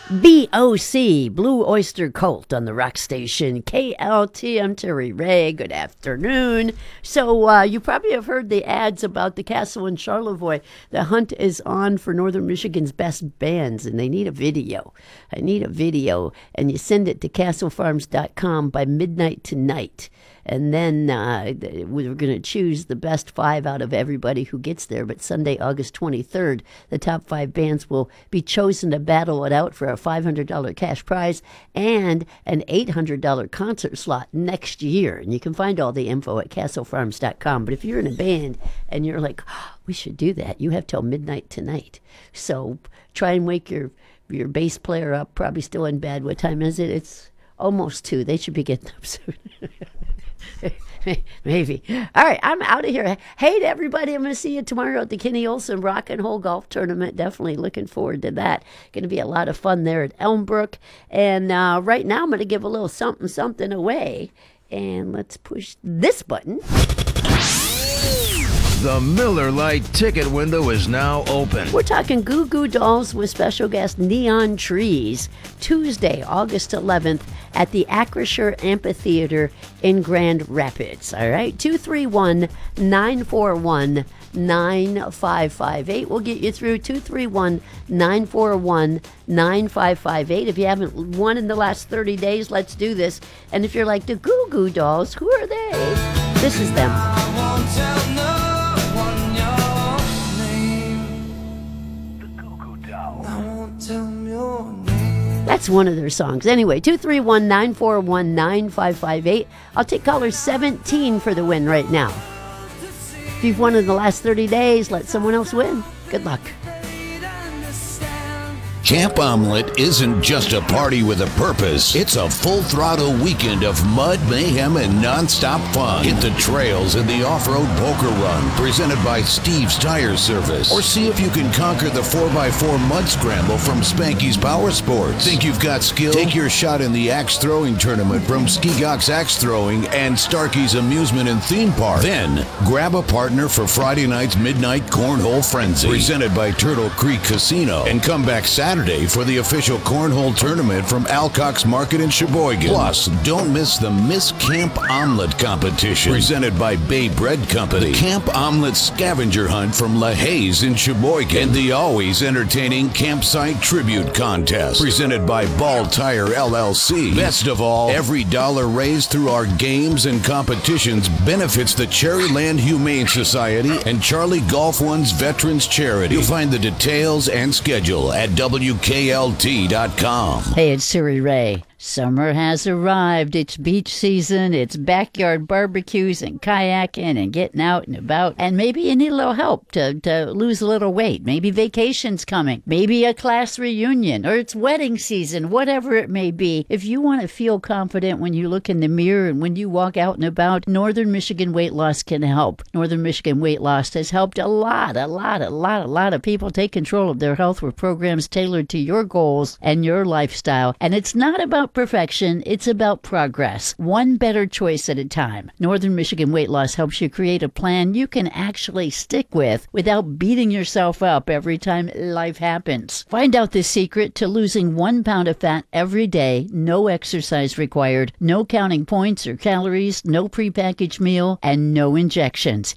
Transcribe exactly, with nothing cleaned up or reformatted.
B O C, Blue Oyster Cult on the rock station K L T. I'm Terry Ray. Good afternoon. So uh, you probably have heard the ads about the castle in Charlevoix. The hunt is on for Northern Michigan's best bands, and they need a video. I need a video, and you send it to castle farms dot com by midnight tonight. And then uh, we're going to choose the best five out of everybody who gets there. But Sunday, August twenty-third, the top five bands will be chosen to battle it out for a five hundred dollars cash prize and an eight hundred dollars concert slot next year. And you can find all the info at castle farms dot com. But if you're in a band and you're like, oh, we should do that, you have till midnight tonight. So try and wake your, your bass player up, probably still in bed. What time is it? It's almost two. They should be getting up soon. Maybe. All right, I'm out of here. Hey to everybody, I'm going to see you tomorrow at the Kenny Olson Rock and Roll Golf Tournament. Definitely looking forward to that. Going to be a lot of fun there at Elmbrook. And uh, right now I'm going to give a little something something away. And let's push this button. The Miller Lite ticket window is now open. We're talking Goo Goo Dolls with special guest Neon Trees, Tuesday, August eleventh at the Acrisure Amphitheater in Grand Rapids. All right, two three one, nine four one, nine five five eight. We'll get you through two three one, nine four one, nine five five eight. If you haven't won in the last thirty days, let's do this. And if you're like, the Goo Goo Dolls, who are they? This is them. I won't tell no one your name. I won't tell them your name. That's one of their songs. Anyway, two three one, nine four one, nine five five eight. I'll take caller seventeen for the win right now. If you've won in the last thirty days, let someone else win. Good luck. Camp Omelette isn't just a party with a purpose. It's a full-throttle weekend of mud, mayhem, and non-stop fun. Hit the trails in the off-road poker run, presented by Steve's Tire Service. Or see if you can conquer the four by four mud scramble from Spanky's Power Sports. Think you've got skill? Take your shot in the axe throwing tournament from Ski-Gox Axe Throwing and Starkey's Amusement and Theme Park. Then, grab a partner for Friday night's Midnight Cornhole Frenzy, presented by Turtle Creek Casino. And come back Saturday for the official cornhole tournament from Alcock's Market in Sheboygan. Plus, don't miss the Miss Camp Omelette competition, presented by Bay Bread Company, the Camp Omelette scavenger hunt from LaHaye's in Sheboygan, and the always entertaining Campsite Tribute Contest, presented by Ball Tire L L C. Best of all, every dollar raised through our games and competitions benefits the Cherryland Humane Society and Charlie Golf One's Veterans Charity. You'll find the details and schedule at W K L T dot com. Hey, it's Siri Ray. Summer has arrived. It's beach season. It's backyard barbecues and kayaking and getting out and about. And maybe you need a little help to, to lose a little weight. Maybe vacation's coming. Maybe a class reunion. Or it's wedding season. Whatever it may be. If you want to feel confident when you look in the mirror and when you walk out and about, Northern Michigan Weight Loss can help. Northern Michigan Weight Loss has helped a lot, a lot, a lot, a lot of people take control of their health with programs tailored to your goals and your lifestyle. And it's not about perfection, it's about progress. One better choice at a time. Northern Michigan Weight Loss helps you create a plan you can actually stick with without beating yourself up every time life happens. Find out the secret to losing one pound of fat every day, no exercise required, no counting points or calories, no prepackaged meal, and no injections.